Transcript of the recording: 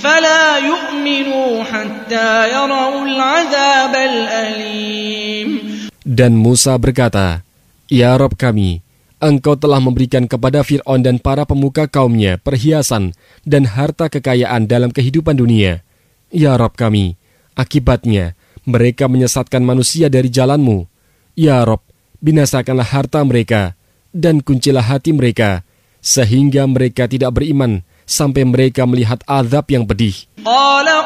فلا يؤمنوا حتى يروا العذاب الأليم. Dan Musa berkata, Ya Rabb kami, Engkau telah memberikan kepada Fir'aun dan para pemuka kaumnya perhiasan dan harta kekayaan dalam kehidupan dunia. Ya Rabb kami, akibatnya mereka menyesatkan manusia dari jalan-Mu. Ya Rabb, binasakanlah harta mereka dan kuncilah hati mereka, sehingga mereka tidak beriman sampai mereka melihat azab yang pedih.